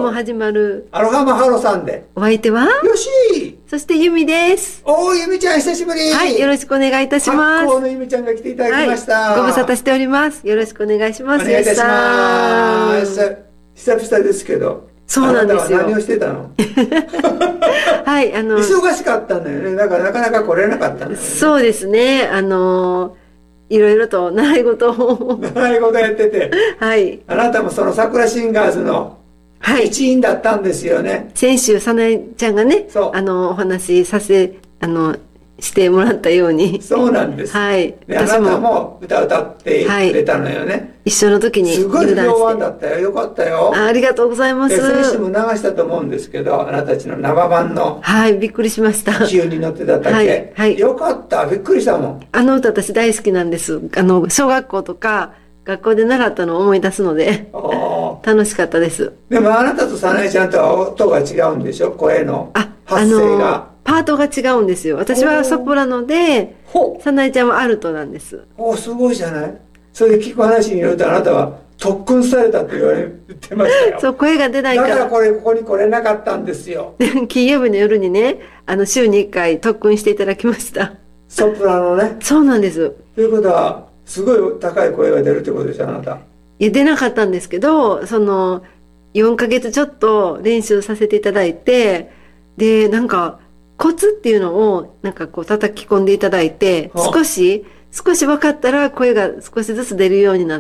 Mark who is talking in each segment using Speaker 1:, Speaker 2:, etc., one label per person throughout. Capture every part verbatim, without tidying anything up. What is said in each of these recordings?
Speaker 1: も始まる。
Speaker 2: アロハマハロさんで。
Speaker 1: お相手は
Speaker 2: よし
Speaker 1: そしてゆみです。
Speaker 2: おー、ゆみちゃん久しぶり。
Speaker 1: はい、よろしくお願いいたします。
Speaker 2: 発酵のゆみちゃんが来ていただきました。
Speaker 1: はい、ご無沙汰しております。よろしくお願いします。
Speaker 2: お願いいたします。久々ですけど。
Speaker 1: そうなんですよ。
Speaker 2: あなたは何をしてたの？
Speaker 1: はい、あの
Speaker 2: 忙しかったんだよね。だからなかなか来れなかったんだよね。
Speaker 1: そうですね。あのいろいろと習い事を
Speaker 2: 習い事やってて、
Speaker 1: はい。
Speaker 2: あなたもその桜シンガーズの一員だったんですよね。はい、
Speaker 1: 先週さなえちゃんがね、あのお話しさせあのしてもらったように。
Speaker 2: そうなんです。
Speaker 1: はい。
Speaker 2: であなたも歌歌ってくれたのよね。はい、
Speaker 1: 一緒の時に
Speaker 2: すごい評判だったよ。よかったよ。
Speaker 1: あ、ありがとうございます。
Speaker 2: 先週も流したと思うんですけど、あなたたちの生版の。
Speaker 1: はい、びっくりしました。
Speaker 2: 急に乗ってただけ。はい。はい、よかった。びっくりしたもん。
Speaker 1: あの歌私大好きなんです。あの、小学校とか学校で習ったのを思い出すので、楽しかったです。
Speaker 2: でもあなたとさなえちゃんとは音が違うんでしょ？声の発声が。
Speaker 1: パートが違うんですよ。私はソプラノで、さなえちゃんはアルトなんです。
Speaker 2: おお、すごいじゃない。それで聞く話によるとあなたは特訓されたって言われてましたよ。
Speaker 1: そう、声が出ないから。
Speaker 2: だからこれ、ここに来れなかったんですよ。
Speaker 1: 金曜日の夜にね、あの、週にいっかい特訓していただきました。
Speaker 2: ソプラノね。
Speaker 1: そうなんです。
Speaker 2: ということは、すごい高い声が出るってことでしょ、あなた。
Speaker 1: いや、出なかったんですけど、その、よんかげつちょっと練習させていただいて、で、なんか、コツっていうのをなんかこう叩き込んでいただいて、少し少し分かったら声が少しずつ出るようになって、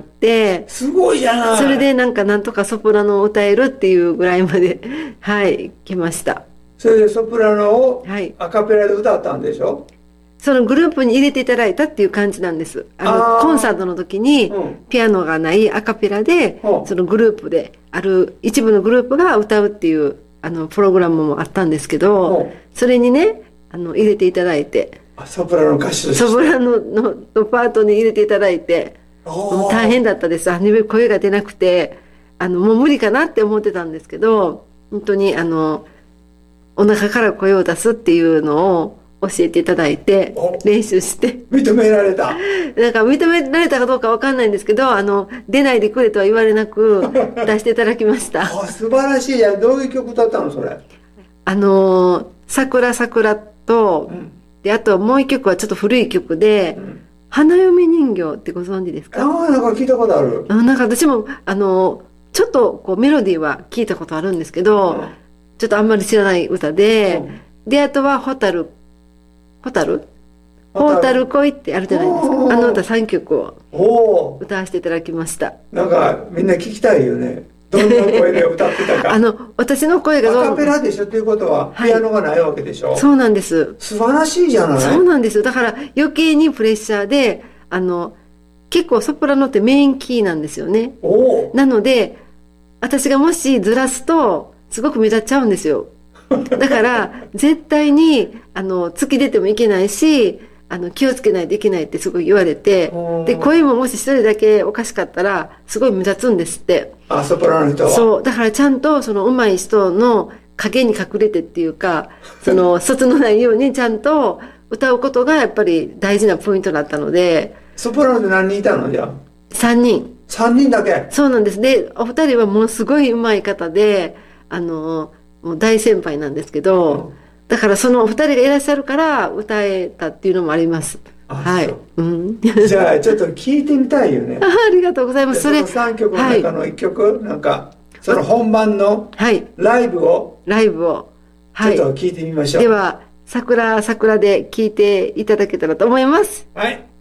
Speaker 2: すごいじゃない。
Speaker 1: それでなんかなんとかソプラノを歌えるっていうぐらいまではい来ました。
Speaker 2: それでソプラノをアカペラで歌ったんでしょ？はい、
Speaker 1: そのグループに入れていただいたっていう感じなんです。あのコンサートの時にピアノがないアカペラで、うん、そのグループである一部のグループが歌うっていうあのプログラムもあったんですけど、うん、それにねあの入れていただいて、
Speaker 2: ソプラノ歌手として、
Speaker 1: ソプラノ の, のパートに入れていただいて、もう大変だったです。初め声が出なくて、あのもう無理かなって思ってたんですけど、本当にあのお腹から声を出すっていうのを教えていただいて練習して
Speaker 2: 認められた。
Speaker 1: なんか認められたかどうかわかんないんですけど、あの出ないでくれとは言われなく出していただきました。
Speaker 2: あ、素晴らしい。や、どういう曲だったのそれ？
Speaker 1: あの桜桜と、うん、であともう一曲はちょっと古い曲で、うん、花嫁人形ってご存知ですか？
Speaker 2: ああ、なんか聞いたことある。
Speaker 1: なんか私もあのちょっとこうメロディーは聞いたことあるんですけど、うん、ちょっとあんまり知らない歌で、うん、であとは蛍ホタルホータル恋ってあるじゃないですか。あの歌さんきょくを歌わせていただきました。
Speaker 2: なんかみんな聞きたいよね。どんな声で歌ってたか。
Speaker 1: あの私の声がどう
Speaker 2: アカペラでしょっていうことはピアノがないわけでしょ、はい、
Speaker 1: そうなんです。
Speaker 2: 素晴らしいじゃない。
Speaker 1: そうなんですよ。だから余計にプレッシャーで、あの結構ソプラノってメインキーなんですよね。なので私がもしずらすとすごく目立っちゃうんですよ。だから絶対にあの突き出てもいけないし、あの気をつけないといけないってすごい言われて、で声ももし一人だけおかしかったらすごい目立つんですって。
Speaker 2: あ、ソプラノの人は。
Speaker 1: そうだからちゃんとその上手い人の影に隠れてっていうか、その卒のないようにちゃんと歌うことがやっぱり大事なポイントだったので。
Speaker 2: ソプラノって何人いたのじゃあ？
Speaker 1: さんにん。
Speaker 2: さんにんだけ？
Speaker 1: そうなんです。でお二人はものすごい上手い方で、あのもう大先輩なんですけど、うん、だからそのお二人がいらっしゃるから歌えたっていうのもあります。はい。うん。
Speaker 2: じゃあちょっと聞いてみたいよね。
Speaker 1: あ, ありがとうございます。
Speaker 2: それそのさんきょくの中のいっきょく、はい、なんかその本番のライブを、
Speaker 1: ライブを
Speaker 2: ちょっと聞いてみましょう。
Speaker 1: はい、では桜桜で聞いていただけたらと思います。
Speaker 2: はい。